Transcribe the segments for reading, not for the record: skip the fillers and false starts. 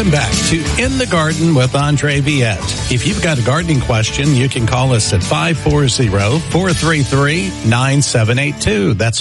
Welcome back to In the Garden with Andre Viette. If you've got a gardening question, you can call us at 540-433-9782. That's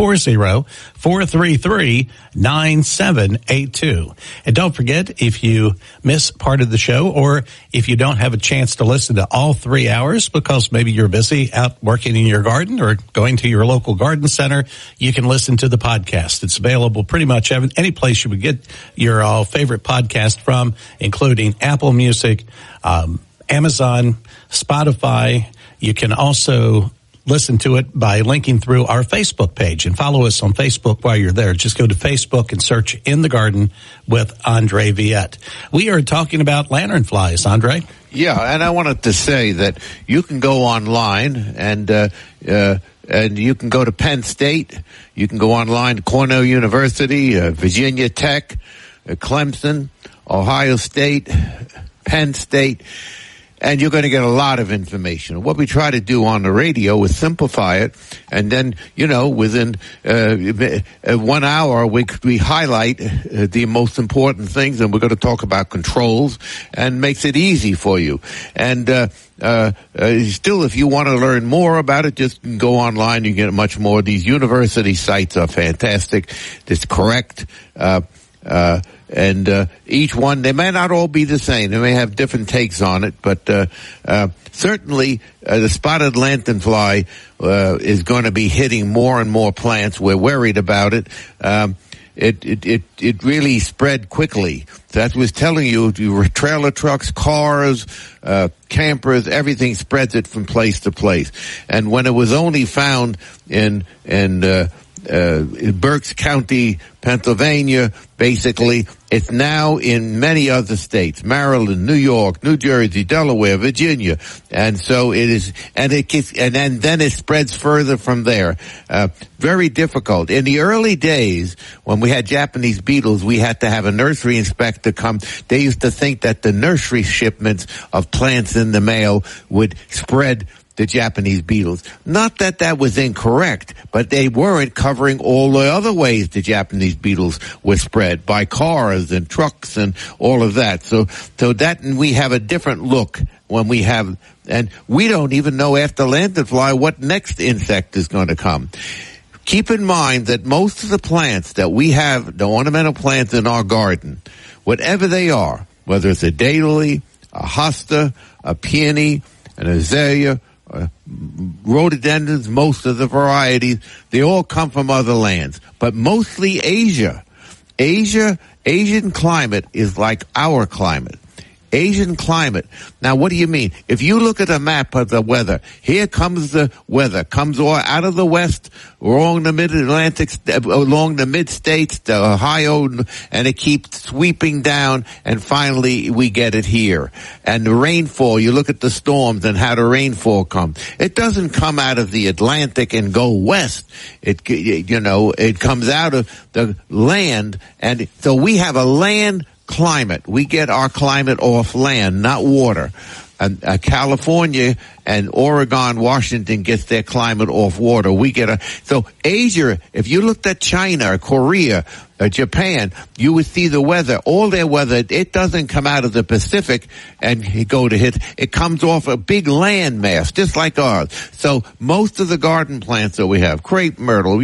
540-433-9782. And don't forget, if you miss part of the show or if you don't have a chance to listen to all 3 hours because maybe you're busy out working in your garden or going to your local garden center, you can listen to the podcast. It's available pretty much any place you would get your favorite podcast from, including Apple Music, Amazon, Spotify. You can also listen to it by linking through our Facebook page and follow us on Facebook while you're there. Just go to Facebook and search In the Garden with Andre Viette. We are talking about lanternflies, Andre. Yeah, and I wanted to say that you can go online and you can go to Penn State. You can go online to Cornell University, Virginia Tech, Clemson, Ohio State, Penn State, and you're going to get a lot of information. What we try to do on the radio is simplify it, and then, within 1 hour, we highlight the most important things, and we're going to talk about controls, and makes it easy for you. And still, if you want to learn more about it, just go online. You get much more. These university sites are fantastic. It's correct. And each one, they may not all be the same. They may have different takes on it, but certainly the spotted lanternfly is going to be hitting more and more plants. We're worried about it. It really spread quickly. That was telling you, trailer trucks, cars, campers, everything spreads it from place to place. And when it was only found in Berks County, Pennsylvania, basically, it's now in many other states, Maryland, New York, New Jersey, Delaware, Virginia, and so it is, and then it spreads further from there. Very difficult. In the early days, when we had Japanese beetles, we had to have a nursery inspector come. They used to think that the nursery shipments of plants in the mail would spread the Japanese beetles. Not that that was incorrect, but they weren't covering all the other ways the Japanese beetles were spread by cars and trucks and all of that. So that, and we have a different look when we have, and we don't even know after lanternfly what next insect is going to come. Keep in mind that most of the plants that we have, the ornamental plants in our garden, whatever they are, whether it's a daylily, a hosta, a peony, an azalea, rhododendrons, most of the varieties, they all come from other lands, but mostly Asia. Asian climate is like our climate. Asian climate. Now, what do you mean? If you look at a map of the weather, here comes the weather, comes all out of the west, along the mid-Atlantic, along the mid-states, the Ohio, and it keeps sweeping down, and finally we get it here. And the rainfall, you look at the storms and how the rainfall comes. It doesn't come out of the Atlantic and go west. It comes out of the land, and so we have a land climate. We get our climate off land, not water. And California and Oregon, Washington gets their climate off water. We get so Asia, if you looked at China, Korea, Japan, you would see the weather, all their weather, it doesn't come out of the Pacific and it comes off a big land mass, just like ours. So most of the garden plants that we have, crepe myrtle,